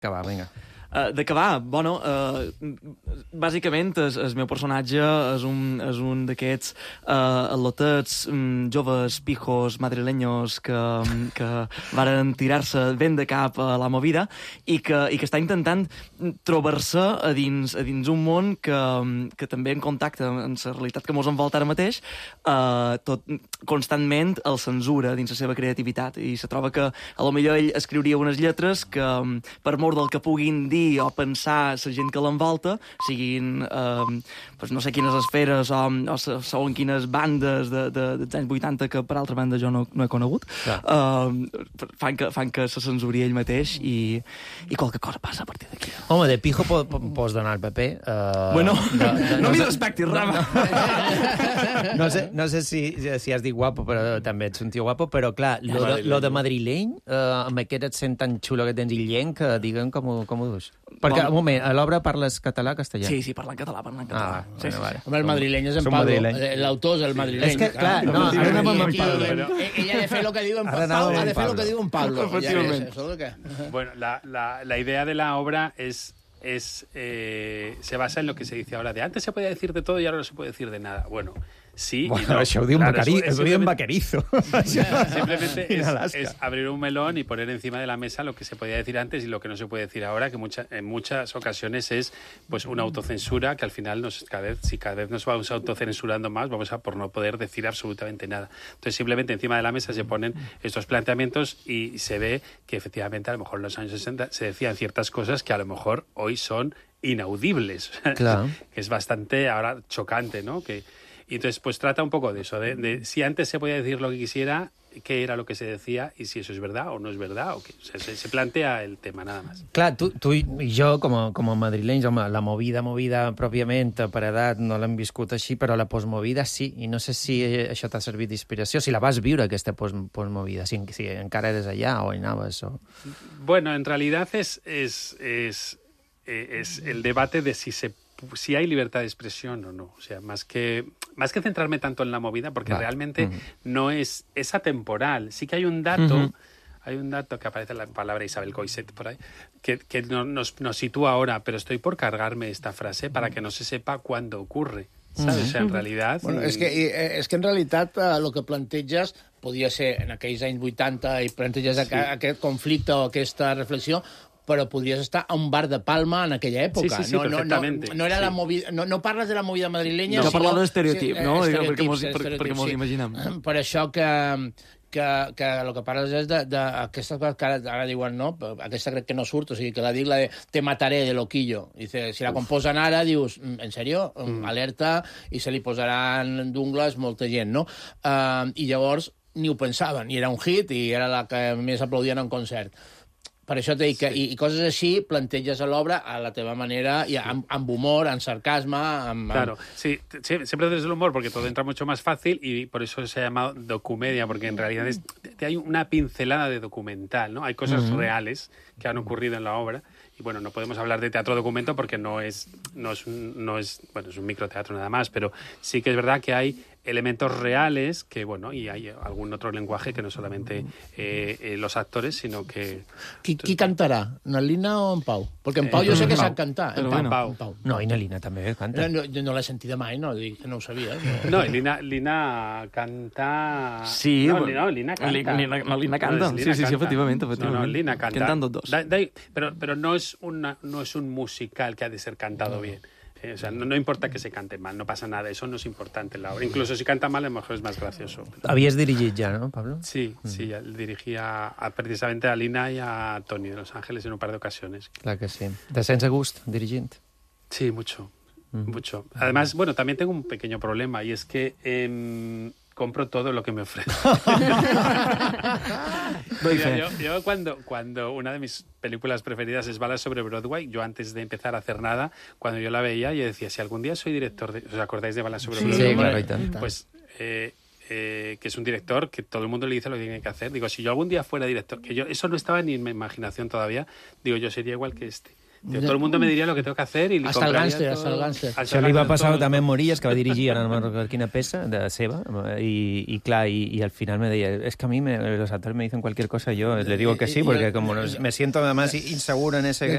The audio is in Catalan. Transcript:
Que va, vinga. D'acabar, bueno, bàsicament el meu personatge és un d'aquests al·lotets, joves pijos madrileños que varen tirar-se ben de cap a la movida i que està intentant trobar-se a dins un món que també en contacte amb la realitat que mos envolta ara mateix, tot constantment el censura dins la seva creativitat i se troba que a lo millor ell escriuria unes lletres que per mort del que puguin dir o pensar la gent que l'envolta, siguin no sé quines esferes o segons quines bandes dels anys 80 que per altra banda jo no he conegut, fan que se censuri ell mateix i qualque cosa passa a partir d'aquí. Home, de pijo pots donar el paper. Bueno, no m'hi respectis, Rama. No sé si has dit guapo, però també ets un tio guapo, però clar, lo de madrileny, amb aquest accent tan xulo que tens illenc, digue'm com ho dus. Perquè, un moment, a l'obra parles català-castellà? Sí, parlant català. Sí. Vale. Home, el madrileny és en Pablo. L'autor és el madrileny. És que, clar, no, ara anem amb en Pablo. Ella ha de fer el que diu en Pablo. Ha de fer el que diu en Pablo. Bueno, la idea de la obra se basa en lo que se dice ahora de antes se podía decir de todo y ahora no se puede decir de nada. Bueno, sí. Bueno, això ho diu en Vaquerizo. Simplemente es abrir un melón y poner encima de la mesa lo que se podía decir antes y lo que no se puede decir ahora, que en muchas ocasiones es pues una autocensura que al final cada vez nos vamos autocensurando más, vamos a por no poder decir absolutamente nada. Entonces simplemente encima de la mesa se ponen estos planteamientos y se ve que efectivamente a lo mejor en los años 60 se decían ciertas cosas que a lo mejor hoy son inaudibles. Claro. Que es bastante ahora chocante, ¿no? Y entonces pues trata un poco de eso, de si antes se podía decir lo que quisiera, qué era lo que se decía y si eso es verdad o no es verdad, o qué. O sea, se plantea el tema, nada más. Clar, tu i jo, com a madrilenys, home, la movida pròpiament, per edat, no l'hem viscut així, però la postmovida sí, i no sé si això t'ha servit d'inspiració, si la vas viure, aquesta postmovida, si encara eres allà o hi anaves, o... Bueno, en realidad es el debate de si hay libertad de expresión o no. O sea, más que centrarme tanto en la movida, porque realmente no es atemporal. Sí que hay un dato, que aparece en la palabra Isabel Coixet por ahí, que nos sitúa ahora, pero estoy por cargarme esta frase para que no se sepa cuándo ocurre. ¿Sabes? O sea, en realidad... Bueno, és que en realitat el que planteges podia ser en aquells anys 80 i planteges aquest conflicte o aquesta reflexió, però podries estar a un bar de Palma en aquella època. Sí, perfectament. No era la movida, no parles de la movida madrilenya... No parles d'estereotip, no? Perquè mos imaginem. Per això que el que parles és d'aquestes coses que ara diuen, no? Aquesta crec que no surt, o sigui, que la dic, la de Te mataré, de Loquillo. Dice, si la composen ara, dius, en sèrio? Alerta, i se li posaran d'ungles molta gent, no? I llavors ni ho pensaven, i era un hit, i era la que més aplaudien en concert. Per això t'he dit que, i coses així, planteges a l'obra a la teva manera, i amb humor, amb sarcasme... Claro, sí, siempre desde el humor, porque todo entra mucho más fácil, y por eso se ha llamado documedia, porque en realidad hay una pincelada de documental, ¿no? Hay cosas reales que han ocurrido en la obra, y bueno, no podemos hablar de teatro documento porque no es bueno, es un microteatro nada más, pero sí que es verdad que hay elementos reales que, bueno, y hay algún otro lenguaje que no solamente los actores, sino que... Qui cantarà? Na Lina o en Pau? Perquè en Pau jo sé que sap cantar. En Pau. No, i na Lina també canta. No l'he sentida mai, no ho sabia. No, Lina canta... Sí, Lina canta. Lina canta. Sí, efectivament. No, Lina canta. Cantan dos. Pero no es un musical que ha de ser cantado bien. O sea, no importa que se cante mal, no pasa nada, eso no es importante en la obra. Incluso si canta mal, a lo mejor es más gracioso. Havies dirigit ja, no, Pablo? Sí, dirigía precisamente a Lina y a Toni de Los Ángeles en un par de ocasiones. Clar que sí. Te sents a gust dirigint? Sí, mucho. Además, bueno, también tengo un pequeño problema, y es que... compro todo lo que me ofrecen. Yo cuando una de mis películas preferidas es Balas sobre Broadway, yo antes de empezar a hacer nada, cuando yo la veía, yo decía, si algún día soy director de... ¿Os acordáis de Balas sobre Broadway? Sí, claro, y tanto. Pues... que es un director que todo el mundo le dice lo que tiene que hacer. Digo, si yo algún día fuera director, que yo eso no estaba ni en mi imaginación todavía, digo, yo sería igual que este. Todo el mundo me diria el que tengo que hacer i li hasta compraria el gàngster. Això li va passar també a Morillas, que va dirigir ara no recordo quina peça de seva, i clar, i al final me deia, es que a mí los actores me dicen cualquier cosa, yo le digo que sí, porque como me siento además inseguro en ese...